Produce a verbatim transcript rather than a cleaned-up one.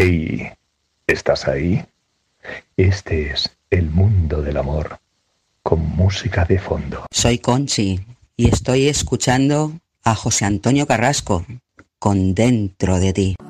Hey, ¿estás ahí? Este es el mundo del amor, con música de fondo. Soy Conchi y estoy escuchando a José Antonio Carrasco con Dentro de ti.